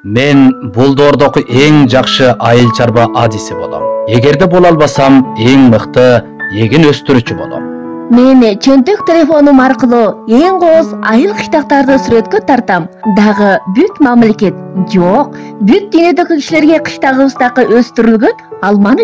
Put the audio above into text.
Мен бул доордогу эң жакшы айыл чарба адиси болом. Эгерде боло албасам, эң мыкты эгин өстүрүүчү болом. Мен чөнтөк телефонум аркылуу эң кооз айыл кыштактарды сүрөткө тартам. Дагы бүт мамлекет, жок, бүт дүйнөдөгү кишилерге кыштагыбыздагы өстүрүлгөн алманы